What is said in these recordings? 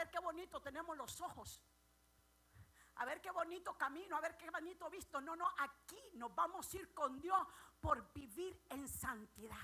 ver qué bonito tenemos los ojos, a ver qué bonito camino, a ver qué bonito visto. No, aquí nos vamos a ir con Dios por vivir en santidad.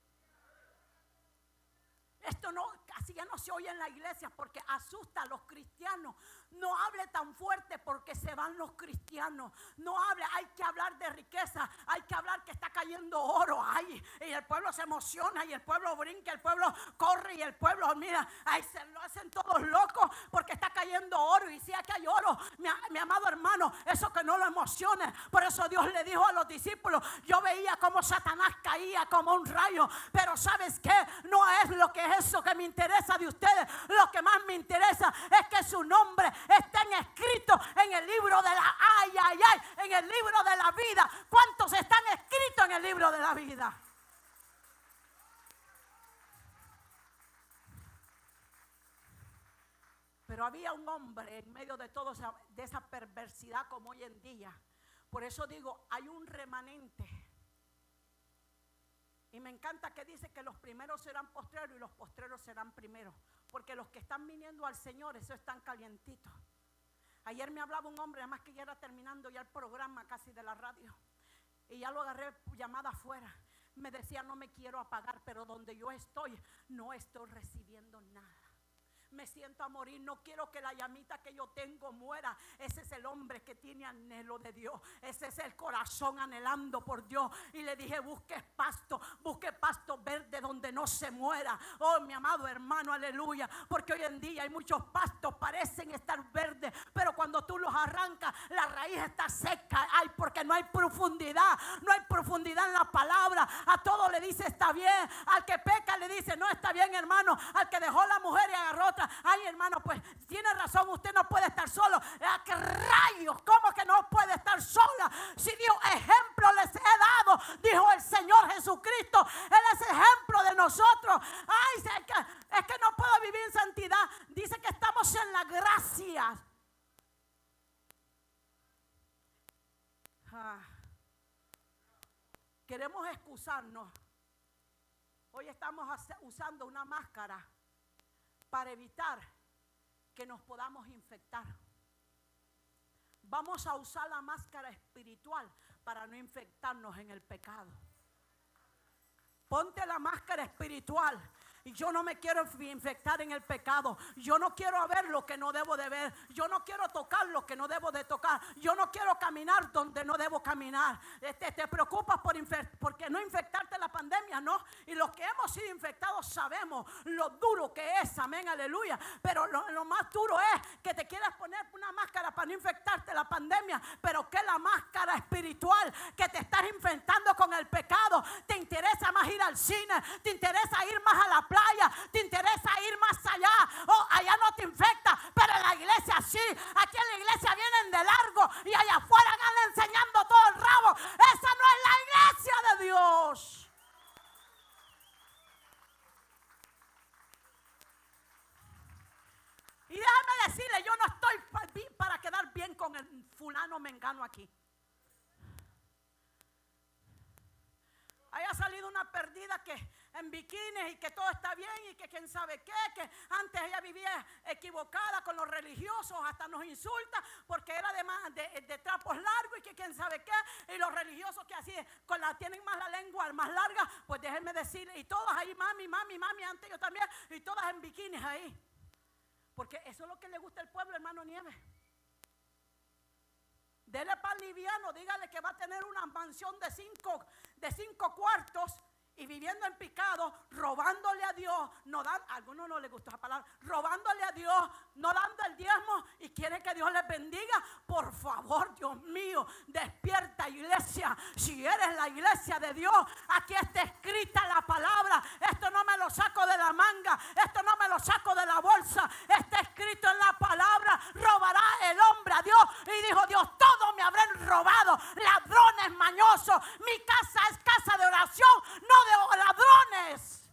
Esto no, así ya no se oye en la iglesia porque asusta a los cristianos. No hable tan fuerte porque se van los cristianos. No hable, hay que hablar de riqueza, hay que hablar que está cayendo oro. Ay, y el pueblo se emociona y el pueblo brinca, el pueblo corre y el pueblo, mira, ahí se lo hacen todos locos porque está cayendo oro. Y si aquí hay oro, mi amado hermano, eso que no lo emocione. Por eso Dios le dijo a los discípulos, yo veía como Satanás caía como un rayo, pero ¿sabes qué? No es lo que es eso que me interesa de ustedes. Lo que más me interesa es que su nombre estén escritos en el libro de la en el libro de la vida. ¿Cuántos están escritos en el libro de la vida? Pero había un hombre en medio de toda esa perversidad como hoy en día. Por eso digo, hay un remanente. Y me encanta que dice que los primeros serán postreros y los postreros serán primeros. Porque los que están viniendo al Señor, eso están calientitos. Ayer me hablaba un hombre, además que ya era terminando ya el programa casi de la radio. Y ya lo agarré llamada afuera. Me decía, no me quiero apagar, pero donde yo estoy, no estoy recibiendo nada. Me siento a morir, no quiero que la llamita que yo tengo muera. Ese es el hombre que tiene anhelo de Dios. Ese es el corazón anhelando por Dios. Y le dije, busque pasto verde donde no se muera. Oh, mi amado hermano, aleluya. Porque hoy en día hay muchos pastos, parecen estar verdes, pero cuando tú los arrancas, la raíz está seca. Ay, porque no hay profundidad. No hay profundidad en la palabra. A todo le dice está bien. Al que peca le dice no está bien, hermano. Al que dejó la mujer y agarró otra, ay, hermano, pues tiene razón, usted no puede estar solo. ¿Qué rayos? ¿Cómo que no puede estar sola? Si Dios ejemplo les he dado, dijo el Señor Jesucristo. Él es ejemplo de nosotros. Ay, es que no puedo vivir en santidad. Dice que estamos en la gracia. Queremos excusarnos. Hoy estamos usando una máscara para evitar que nos podamos infectar. Vamos a usar la máscara espiritual para no infectarnos en el pecado. Ponte la máscara espiritual. Y yo no me quiero infectar en el pecado. Yo no quiero ver lo que no debo de ver. Yo no quiero tocar lo que no debo de tocar. Yo no quiero caminar donde no debo caminar. Te preocupas porque no infectarte la pandemia, ¿no? Y los que hemos sido infectados sabemos lo duro que es, amén, aleluya. Pero lo más duro es que te quieras poner una máscara para no infectarte la pandemia, pero que la máscara espiritual que te estás infectando con el pecado. Te interesa más ir al cine, te interesa ir más a la playa, te interesa ir más allá. Oh, allá no te infecta, pero en la iglesia sí. Aquí en la iglesia vienen de largo y allá afuera andan enseñando todo el rabo. Esa no es la iglesia de Dios. Y déjame decirle, yo no estoy para quedar bien con el fulano mengano aquí. Haya salido una perdida que en bikinis y que todo está bien y que quién sabe qué, que antes ella vivía equivocada con los religiosos, hasta nos insulta porque era de trapos largos y que quién sabe qué, y los religiosos que así tienen más la lengua más larga, pues déjenme decirle, y todas ahí mami, antes yo también, y todas en bikinis ahí, porque eso es lo que le gusta al pueblo, hermano Nieves. Dele pan liviano, dígale que va a tener una mansión de cinco cuartos y viviendo en pecado, robándole a Dios, a algunos no les gusta la palabra, robándole a Dios, no dando el diezmo y quiere que Dios les bendiga. Por favor, Dios mío, despierta, iglesia. Si eres la iglesia de Dios, aquí está escrita la palabra. Esto no me lo saco de la manga, esto no me lo saco de la bolsa, está escrito en la palabra. Robará el hombre a Dios, y dijo Dios, todo me habrán robado, ladrones mañosos. Mi casa es casa de oración, no de ladrones.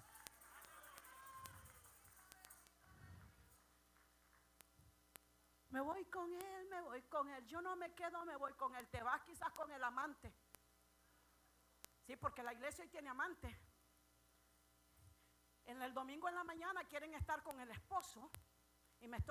Me voy con él. Yo no me quedo, me voy con él. Te vas quizás con el amante. Sí, porque la iglesia hoy tiene amante. En el domingo en la mañana quieren estar con el esposo. Y me estoy